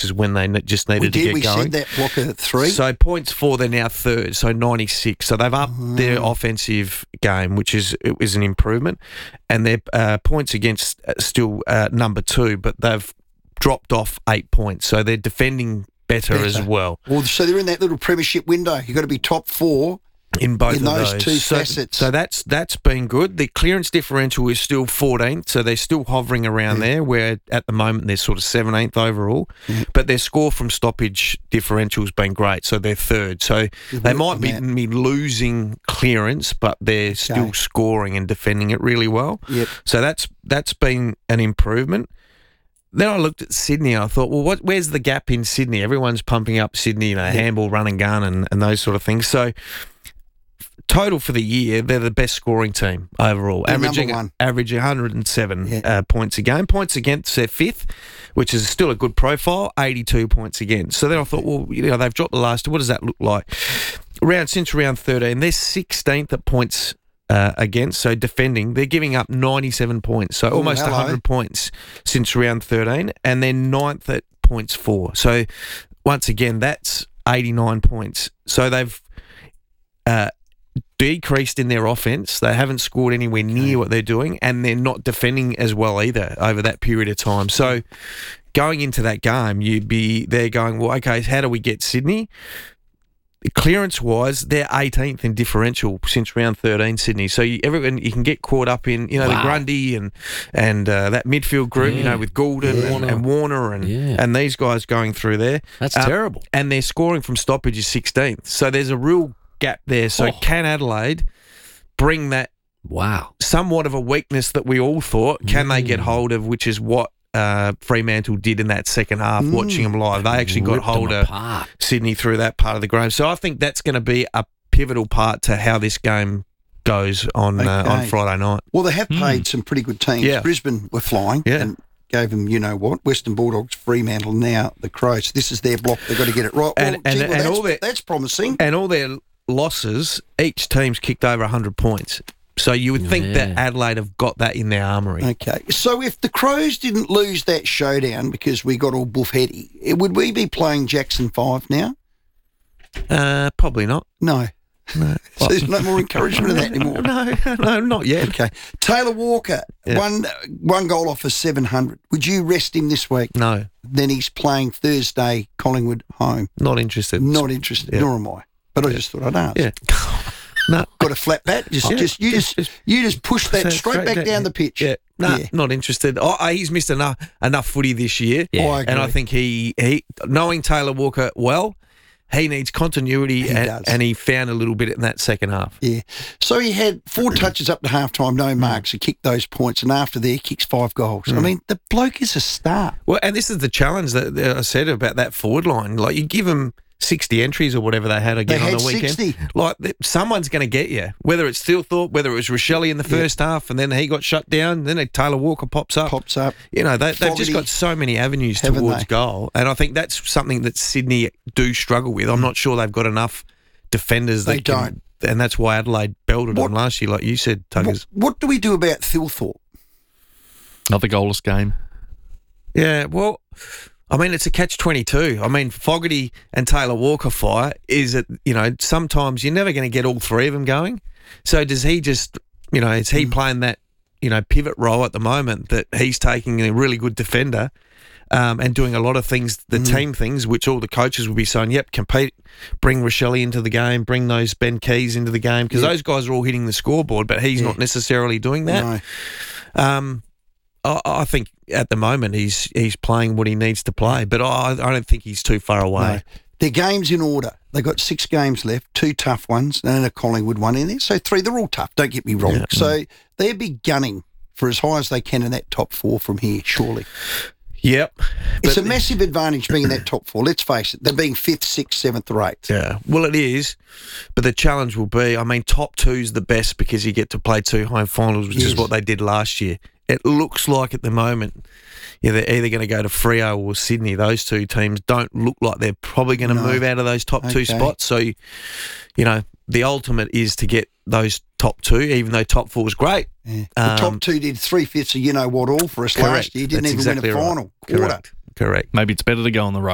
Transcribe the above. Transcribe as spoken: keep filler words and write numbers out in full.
is when they ne- just needed we did, to get we going. said that block of three. So points four, they're now third, so ninety-six. So they've upped Mm. their offensive game, which is it was an improvement, and their uh, points against uh, still uh, number two, but they've dropped off eight points. So they're defending better, Better. as well. Well, so they're in that little premiership window. You've got to be top four. In both In of those those, two so, facets. so that's that's been good. The clearance differential is still fourteenth, so they're still hovering around Yeah. there. Where at the moment they're sort of seventeenth overall, Yeah. but their score from stoppage differential's been great, so they're third. So You've they worked might on be, that. be losing clearance, but they're still scoring and defending it really well. Yep. So that's that's been an improvement. Then I looked at Sydney and I thought, well, what? Where's the gap in Sydney? Everyone's pumping up Sydney, you know, Yeah. handball, run and gun, and, and those sort of things. So. Total for the year, they're the best scoring team overall, They're averaging number one. averaging one hundred seven Yeah. uh, points a game. Points against their fifth, which is still a good profile, eighty-two points against. So then I thought, well, you know, they've dropped the last two. What does that look like? Round since round thirteen, they're sixteenth at points uh, against. So defending, they're giving up ninety-seven points, so Ooh, almost hello. one hundred points since round thirteen, and they're ninth at points four. So once again, that's eighty-nine points. So they've uh, decreased in their offense. They haven't scored anywhere near what they're doing, and they're not defending as well either over that period of time. So going into that game, you'd be there going, well, okay, how do we get Sydney? Clearance-wise, they're eighteenth in differential since round thirteen, Sydney. So you, everyone, you can get caught up in, you know, Wow. the Grundy and and uh, that midfield group, you Yeah. know, with Goulden Yeah. and, and Warner and Yeah. and these guys going through there. That's Um, terrible. And their scoring from stoppage is sixteenth. So there's a real gap there. So Oh. can Adelaide bring that Wow. somewhat of a weakness that we all thought, can they get Mm. hold of, which is what uh, Fremantle did in that second half, Mm. watching them live. They actually got Ripped them hold of apart. Sydney through that part of the game. So I think that's going to be a pivotal part to how this game goes on uh, on Okay. Friday night. Well, they have played some pretty good teams. Yeah. Brisbane were flying Yeah. and gave them, you know what, Western Bulldogs, Fremantle, now the Crows. This is their block. They've got to get it right. And- well, and- gee, well, and that's, all their- that's promising. And all their losses, each team's kicked over one hundred points. So you would think that Yeah. Adelaide have got that in their armoury. Okay, so if the Crows didn't lose that showdown because we got all buff-heady, it- would we be playing Jackson five now? Uh, probably not. No. No. So there's no more encouragement of that anymore. No, no, not yet. Okay. Taylor Walker, Yeah. one one goal off of seven hundred. Would you rest him this week? No, Then he's playing Thursday, Collingwood home. not interested. Not interested, Yeah. nor am I. But I just thought I'd ask. Yeah. No. Got a flat bat? Just, Yeah. just you just, Just- you just push that So straight back down the pitch. Yeah, no, Yeah. not interested. Oh, oh, he's missed enough enough footy this year, Yeah. Oh, I and I agree. think he he knowing Taylor Walker well, he needs continuity, He and, does. and he found a little bit in that second half. Yeah. So he had four touches up to half time, no marks. He kicked those points, and after there, he kicks five goals. Mm. I mean, the bloke is a star. Well, and this is the challenge that, that I said about that forward line. Like, you give them sixty entries or whatever they had again They on had the weekend. sixty. Like, th- someone's going to get you. Whether it's Steelthorpe, whether it was Rochelle in the first half, and then he got shut down, then Taylor Walker pops up. Pops up. You know, they, they've Fogarty. just got so many avenues Haven't towards they? goal. And I think that's something that Sydney do struggle with. I'm not sure they've got enough defenders. They that can, don't. And that's why Adelaide belted What- them last year, like you said, Tuggers. What, what do we do about Thilthorpe? Another goalless game. Yeah, well, I mean, it's a catch twenty-two. I mean, Fogarty and Taylor Walker fire is that, you know, sometimes you're never going to get all three of them going. So does he just, you know, is he playing that, you know, pivot role at the moment that he's taking a really good defender um, and doing a lot of things, the team things, which all the coaches will be saying, yep, compete, bring Rochelle into the game, bring those Ben Keys into the game, because Yeah. those guys are all hitting the scoreboard, but he's Yeah. not necessarily doing that. No. Um, I, I think at the moment he's he's playing what he needs to play, but I, I don't think he's too far away. No. Their game's in order. They've got six games left, two tough ones, and then a Collingwood one in there. So three, they're all tough, don't get me wrong. Yeah. So they'll be gunning for as high as they can in that top four from here, surely. Yep. It's But- a massive advantage being in that top four. Let's face it, they're being fifth, sixth, seventh or eighth. Yeah, well, it is, but the challenge will be, I mean, top two's the best because you get to play two home finals, which Yes. is what they did last year. It looks like at the moment, yeah, they're either going to go to Freo or Sydney. Those two teams don't look like they're probably going to No. move out of those top two Okay. spots. So, you know, the ultimate is to get those top two, even though top four is great. Yeah. The Um, top two did three-fifths of you-know-what all for us Correct. last year. Didn't That's even exactly win a right. final. Quarter. Correct. Correct. Maybe it's better to go on the road.